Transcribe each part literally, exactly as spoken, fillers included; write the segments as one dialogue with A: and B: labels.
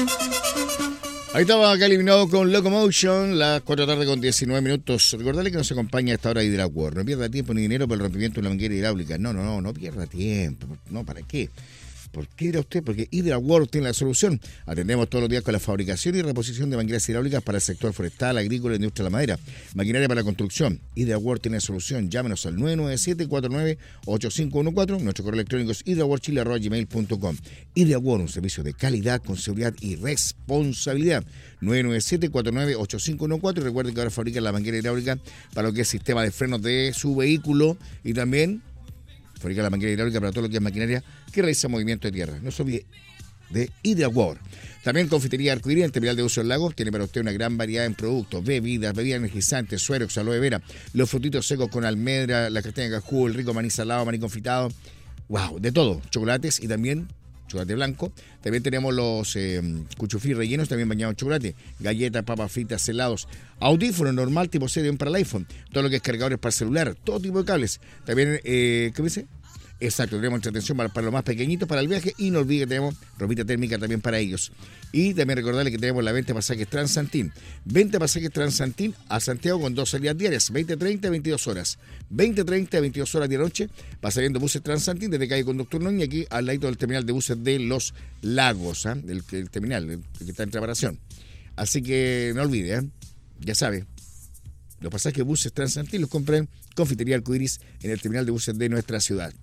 A: Ahí estaba acá eliminado con Locomotion, las cuatro de la tarde con diecinueve minutos. Recordarle que nos acompaña a esta hora Hidraguor. No pierda tiempo ni dinero por el rompimiento de una manguera hidráulica. No, no, no, no pierda tiempo. No, ¿para qué? ¿Por qué era usted? Porque Hidraguor tiene la solución. Atendemos todos los días con la fabricación y reposición de mangueras hidráulicas para el sector forestal, agrícola, industria de la madera, maquinaria para la construcción. Hidraguor tiene la solución. Llámenos al nueve nueve siete, cuatro nueve ocho cinco uno cuatro. Nuestro correo electrónico es hidraguorchile arroba gmail punto com. Hidraguor, un servicio de calidad con seguridad y responsabilidad. nueve nueve siete, cuatro nueve ocho cinco uno cuatro. Y recuerden que ahora fabrican la manguera hidráulica para lo que es sistema de frenos de su vehículo y también fabrica la manguera hidráulica para todo lo que es maquinaria que realiza movimiento de tierra. No se olvide de Hidraguor. También Confitería Arcoíris, en Terminal de Uso del Lago, tiene para usted una gran variedad en productos, bebidas, bebidas energizantes, sueros, aloe vera, los frutitos secos con almendra, la castaña de cajú, el rico maní salado, maní confitado. Wow, de todo. Chocolates y también chocolate blanco. También tenemos los eh, cuchuflí rellenos, también bañados en chocolate, galletas, papas fritas, helados, audífonos normal tipo C D para el iPhone, todo lo que es cargadores para el celular, todo tipo de cables. También, eh, ¿qué me dice? Exacto, tenemos entretención para, para los más pequeñitos para el viaje y no olvide que tenemos ropita térmica también para ellos. Y también recordarles que tenemos la venta de pasajes Transantín. venta de pasajes Transantín a Santiago con dos salidas diarias, veinte treinta, veintidós horas. veinte treinta, veintidós horas de noche, va saliendo buses Transantín desde calle Conductor Núñez, aquí al lado del terminal de buses de Los Lagos, ¿eh? el, el terminal el que está en preparación. Así que no olvide, ¿eh? Ya sabe, los pasajes de buses Transantín los compran en Confitería Arcoíris en el terminal de buses de nuestra ciudad.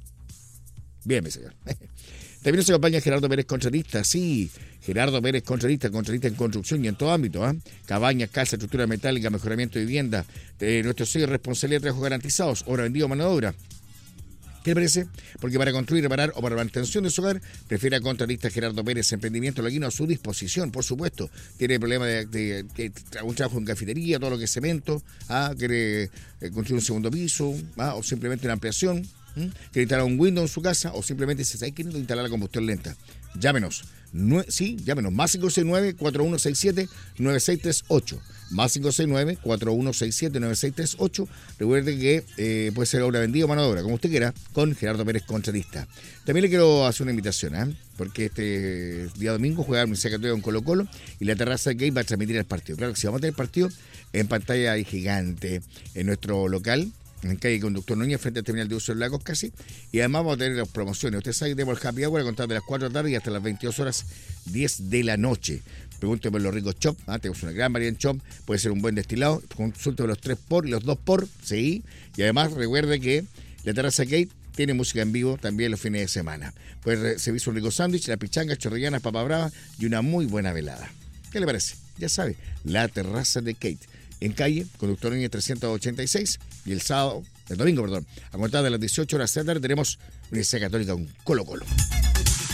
A: Bien, mi señor. También nos acompaña Gerardo Pérez, contratista. Sí, Gerardo Pérez, contratista, contratista en construcción y en todo ámbito. ¿eh? Cabañas, casa, estructura metálica, mejoramiento de vivienda. Eh, nuestro sello de responsabilidad de trabajo garantizados. Hora vendido, mano de obra. ¿Qué le parece? Porque para construir, reparar o para la mantención de su hogar, prefiere a contratista Gerardo Pérez. Emprendimiento Laguino a su disposición, por supuesto. Tiene problemas de, de, de, de un trabajo en cafetería, todo lo que es cemento. ¿ah? Quiere eh, construir un segundo piso ¿ah? o simplemente una ampliación. ¿Mm? Quiere instalar un Windows en su casa o simplemente si hay que instalar la combustión lenta. Llámenos. Nue- sí, llámenos. Más cinco seis nueve, cuatro uno seis siete, nueve seis tres ocho. Más cinco seis nueve, cuatro uno seis siete, nueve seis tres ocho. Recuerde que eh, puede ser obra vendida o mano de obra, como usted quiera, con Gerardo Pérez, contratista. También le quiero hacer una invitación, ¿eh? porque este día domingo juega la Universidad Católica con Colo Colo y la Terraza Gay va a transmitir el partido. Claro que sí, vamos a tener el partido en pantalla gigante en nuestro local, en calle Conductor Núñez, frente al terminal de uso de Lagos casi, y además vamos a tener las promociones. Usted sabe que tenemos el happy hour a contar de las cuatro de la tarde y hasta las veintidós horas diez de la noche. Pregunte por los ricos chop, ¿ah? tenemos una gran variedad en chop, puede ser un buen destilado, consulte por los tres por y los dos por, sí, y además recuerde que la Terraza Gate tiene música en vivo también los fines de semana. Puede servirse un rico sándwich, la pichanga, chorrillanas, papa brava y una muy buena velada. ¿Qué le parece? Ya sabe, la Terraza de Kate. En calle, Conductor Núñez trescientos ochenta y seis, y el sábado, el domingo, perdón, a contar de las dieciocho horas de la tarde tenemos Universidad Católica con Colo Colo.